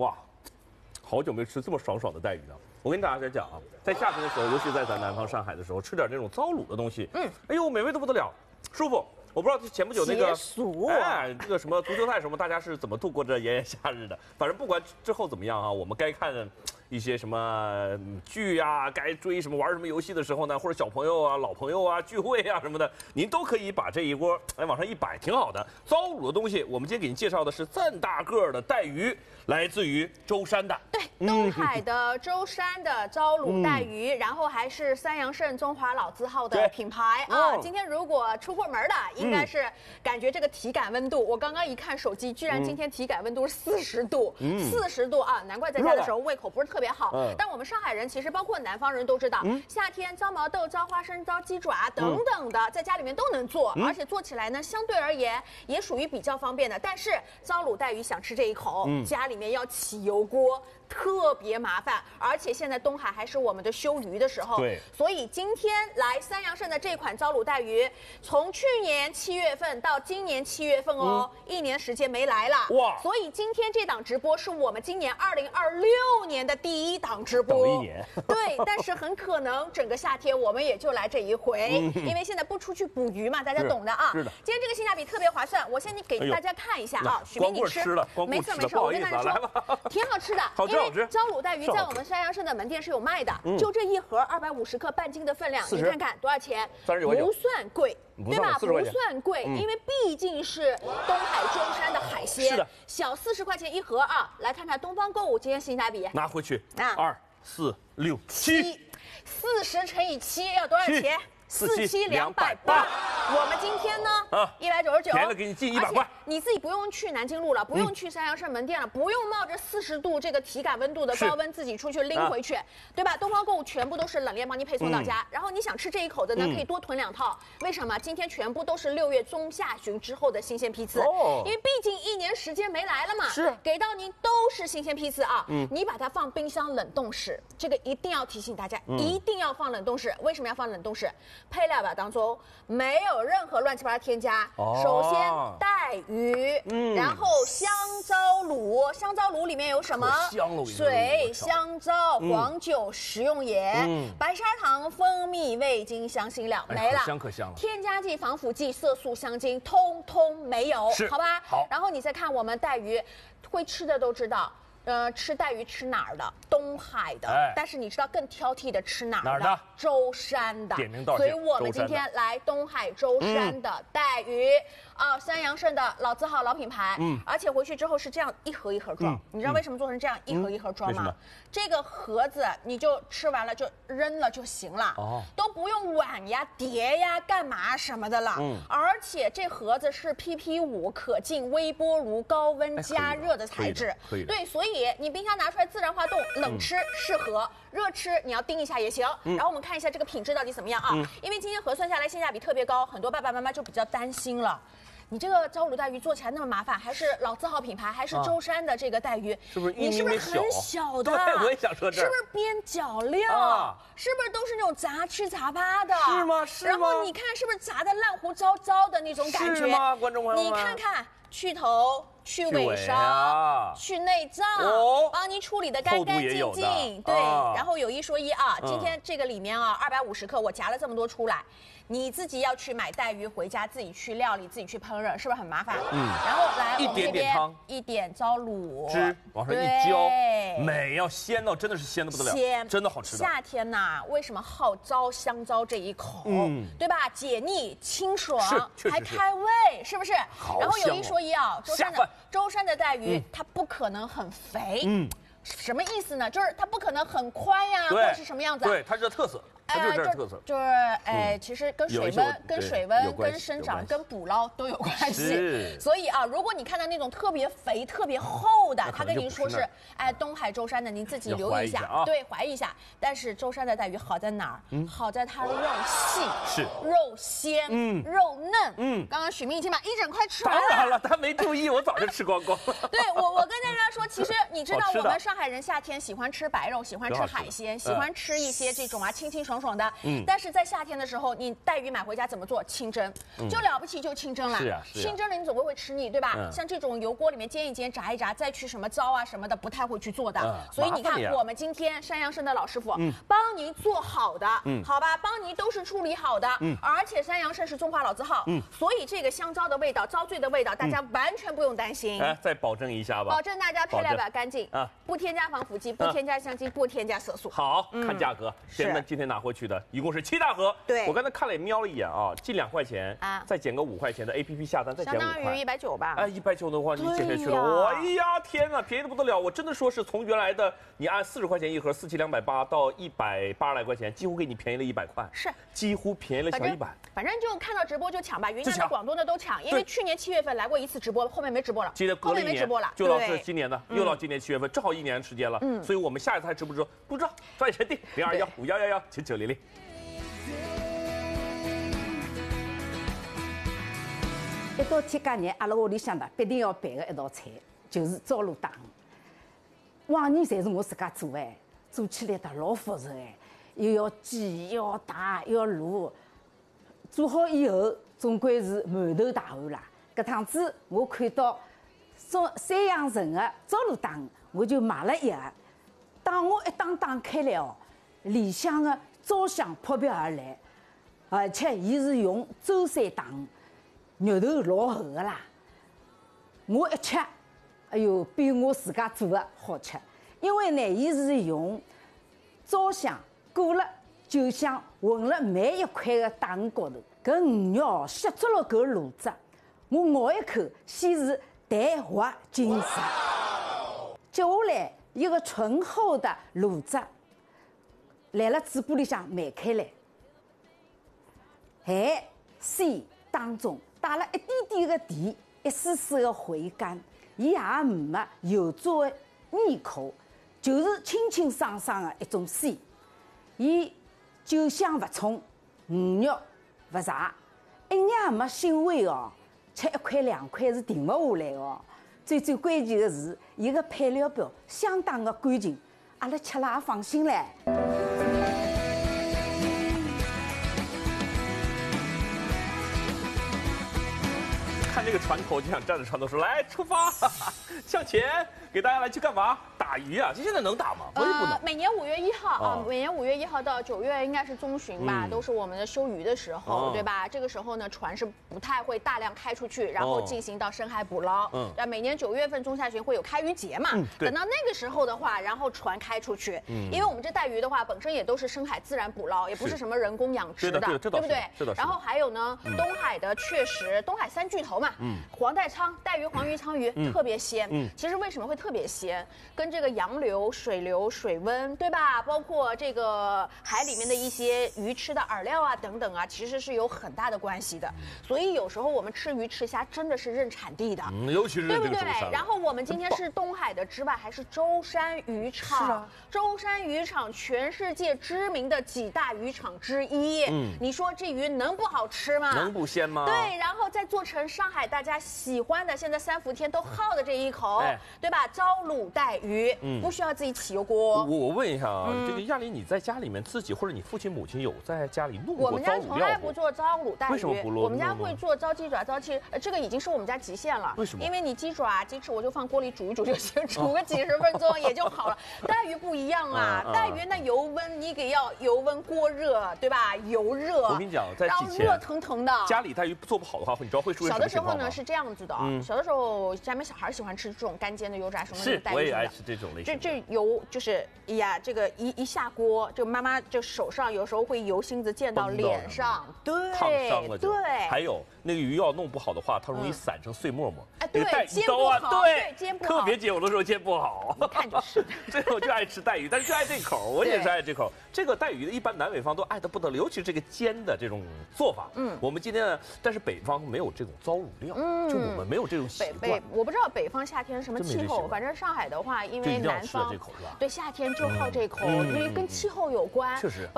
哇，好久没吃这么爽的带鱼了。我跟大家讲啊，在夏天的时候，尤其在咱南方上海的时候，吃点这种糟卤的东西，哎呦，美味的不得了，舒服。我不知道前不久那个这个什么足球赛什么，大家是怎么度过这炎炎夏日的？反正不管之后怎么样啊，我们该看一些什么剧啊，该追什么玩什么游戏的时候呢，或者小朋友啊、老朋友啊聚会啊什么的，您都可以把这一锅往上一摆，挺好的。糟卤的东西，我们今天给您介绍的是这么大个的带鱼，来自于舟山的。 对，东海的舟山的糟卤带鱼，然后还是三阳盛中华老字号的品牌啊。今天如果出过门的，应该是感觉这个体感温度，我刚刚一看手机，居然今天体感温度是40度，40度啊，难怪在家的时候胃口不是特别好。但我们上海人其实包括南方人都知道，夏天糟毛豆、糟花生、糟鸡爪等等的，在家里面都能做，而且做起来呢，相对而言也属于比较方便的。但是糟卤带鱼想吃这一口，家里面要起油锅。特别麻烦，而且现在东海还是我们的休渔的时候， 对， 所以今天来三阳盛的这款糟卤带鱼，从去年7月份到今年7月份哦，1年时间没来了，哇！所以今天这档直播是我们今年2026年的第一档直播， 等了1年， 对，但是很可能整个夏天我们也就来这一回，因为现在不出去捕鱼嘛，大家懂的啊。 是的， 今天这个性价比特别划算，我先给大家看一下啊，许明你吃了， 没事没事，我跟大家说，挺好吃的，因为糟卤带鱼在我们三阳盛的门店是有卖的，就这一盒250克半斤的分量，你看看多少钱？39.9，不算贵，对吧？不算贵，因为毕竟是东海舟山的海鲜， 是的， 小40块钱一盒啊。来看看东方购物今天性价比， 拿回去2、4、6、7，40 乘以7要多少钱？47280。我们今天呢，199， 便宜了给你进100块。 你自己不用去南京路了，不用去三阳盛门店了，不用冒着40度这个体感温度的高温自己出去拎回去，对吧？东方购物全部都是冷链帮你配送到家。然后你想吃这一口的呢，可以多囤2套。为什么？今天全部都是6月中下旬之后的新鲜批次，因为毕竟1年时间没来了嘛，是给到您都是新鲜批次啊。你把它放冰箱冷冻室，这个一定要提醒大家，一定要放冷冻室。为什么要放冷冻室？配料表当中没有任何乱七八糟添加。首先带鱼，然后香糟卤，香糟卤里面有什么？水、香糟、黄酒、食用盐、白砂糖、蜂蜜、味精、香辛料，没了。 可香了。 添加剂、防腐剂、色素、香精，通通没有，好吧？好。然后你再看我们带鱼，会吃的都知道。吃带鱼吃哪儿的？东海的。但是你知道更挑剔的吃哪儿的？舟山的。 点名道姓。 所以我们今天来东海舟山的带鱼啊，三阳盛的老字号老品牌。而且回去之后是这样一盒一盒装。你知道为什么做成这样一盒一盒装吗？这个盒子你就吃完了就扔了就行了，都不用碗呀、碟呀、干嘛什么的了。而且这盒子是 PP5可进微波炉高温加热的材质。对，所以你冰箱拿出来自然化冻，冷吃适合，热吃你要叮一下也行。然后我们看一下这个品质到底怎么样啊？因为今天核算下来性价比特别高，很多爸爸妈妈就比较担心了。你这个糟卤带鱼做起来那么麻烦，还是老字号品牌，还是舟山的这个带鱼， 是不是你是不是很小的？ 对，我也想说这是不是边角料？是不是都是那种杂七杂八的？ 是吗？是吗？ 然后你看是不是杂的烂糊糟糟的那种感觉？ 是吗，观众朋友们？ 你看看，去头。去尾梢，去内脏，帮您处理的干干净净。对，然后有一说一啊，今天这个里面啊，250克，我夹了这么多出来，你自己要去买带鱼回家，自己去料理，自己去烹饪，是不是很麻烦？然后来一点点汤， 一点糟卤汁往上一浇，美要鲜到真的是鲜的不得了，鲜，真的好吃的。 夏天呐，为什么好糟香糟这一口？对吧？解腻清爽，还开胃，是不是？然后有一说一啊，舟山的带鱼它不可能很肥，什么意思呢？就是它不可能很宽呀，或者是什么样子？ 对，它是特色。它就是这儿特色， 就是其实跟水温、跟水温、跟生长、跟捕捞都有关系。所以啊，如果你看到那种特别肥、特别厚的，他跟您说是东海舟山的，您自己留意一下，对，怀疑一下。但是舟山的带鱼好在哪儿？好在它肉细，是肉鲜，肉嫩。刚刚许明已经把1整块吃完了。 当然了，他没注意，我早就吃光光了。 对我跟大家说，其实你知道我们上海人夏天喜欢吃白肉，喜欢吃海鲜，喜欢吃一些这种清清爽爽爽的。但是在夏天的时候，你带鱼买回家怎么做？清蒸，就了不起就清蒸了。 是啊， 清蒸了你总会吃腻，对吧？像这种油锅里面煎一煎、炸一炸，再去什么糟啊什么的，不太会去做的。所以你看，我们今天山阳生的老师傅帮您做好的，好吧，帮您都是处理好的，而且山阳生是中华老字号，所以这个香糟的味道、糟醉的味道，大家完全不用担心。 哎，再保证一下吧， 保证大家配料表干净啊，不添加防腐剂，不添加香精，不添加色素。 好看价格，今天拿回去的一共是7大盒。 对， 我刚才看了也瞄了一眼啊，近2块钱啊，再减个5块钱的 APP 下单，再减5块， 相当于190吧。 哎，190的话你减下去了，哎呀天哪，便宜的不得了！我真的说是从原来的你按40块钱一盒，4期280到180来块钱，几乎给你便宜了100块， 是几乎便宜了小100。 反正就看到直播就抢吧，云南的、广东的都抢，因为去年7月份来过一次直播，后面没直播了， 后面没直播了， 就到是今年的，又到今年7月份，正好1年时间了。所以我们下一次还直不知道，不知道，抓紧定021511119900。 一到天家日，阿拉屋里向的必定要备的一道菜就是糟卤蛋。往年侪是我自家做哎，做起来的老复杂哎，又要煎，又要打，又要卤。做好以后，总归是满头大汗啦。搿趟子我看到三阳城的糟卤蛋，我就买了一盒。当我一打开来哦，里向的糟香扑鼻而来，而且伊是用舟山蛋。肉头老厚的啦，我一吃，哎呦，比我自家做的好吃。因为呢，伊是用糟香裹了酒香混了每一块的蛋高头，搿鱼肉吸足了搿卤汁，我咬一口，先是淡滑紧实，接下来一个醇厚的卤汁来了嘴巴里向漫开来，咸鲜当中。带了一点点的甜，一丝丝的回甘，伊也没油炸的腻口，就是清清爽爽的一种鲜。伊酒香不冲，鱼肉不柴，一眼也没腥味哦。吃1块2块是停不下来哦。最关键的是，伊个配料表相当的干净，阿拉吃了也放心唻。 看这个船头就想站着船头说来出发，向前，给大家来去干嘛？打鱼啊！这现在能打吗？我也不能。 每年5月1号啊，每年5月1号到9月应该是中旬吧，都是我们的休渔的时候，对吧？这个时候呢，船是不太会大量开出去，然后进行到深海捕捞。对，每年9月份中下旬会有开渔节嘛，等到那个时候的话，然后船开出去，因为我们这带鱼的话，本身也都是深海自然捕捞，也不是什么人工养殖的，对不对？ 是的。 然后还有呢，东海的确实，东海3巨头嘛，黄带鲳、带鱼、黄鱼、鲳鱼特别鲜。其实为什么会特别鲜？跟这个洋流、水流、水温，对吧？包括这个海里面的一些鱼吃的饵料啊等等啊，其实是有很大的关系的。所以有时候我们吃鱼吃虾真的是认产地的， 尤其是对不对？然后我们今天是东海的之外，还是舟山渔场。是啊，舟山渔场全世界知名的几大渔场之一。你说这鱼能不好吃吗？ 能不鲜吗？ 对，然后再做成上海大家喜欢的，现在3伏天都好的这一口，对吧？糟卤带鱼，不需要自己起油锅。 我问一下啊，这个亚玲，你在家里面自己或者你父亲母亲有在家里弄过糟卤料？ 我们家从来不做糟卤带鱼， 为什么不弄？ 我们家会做糟鸡爪、糟翅，这个已经是我们家极限了。 为什么？ 因为你鸡爪、鸡翅我就放锅里煮一煮就行，煮个几10分钟也就好了。带鱼不一样啊，带鱼那油温你给要油温锅热，对吧？油热。 我跟你讲，在之前热腾腾的。 家里带鱼做不好的话，你知道会出现什么情况吗？ 小的时候呢是这样子的，小的时候家里面小孩喜欢吃这种干煎的油炸什么的带鱼。 我也爱吃这种类型。 这油就是呀，这个一下锅，这个妈妈就手上有时候会油星子溅到脸上，对， 烫伤了。 对， 还有那个鱼要弄不好的话，它容易散成碎沫沫。 哎，对，煎不好，对，煎不好， 特别煎，有的时候煎不好。 一看就是。 最后就爱吃带鱼，但是就爱这口，我也是爱这口。这个带鱼的，一般南北方都爱得不得了，尤其是这个煎的这种做法。我们今天呢，但是北方没有这种糟卤料，就我们没有这种习惯。 我不知道北方夏天什么气候，反正上海的话，因为南方对夏天就好这口，因为跟气候有关。 确实。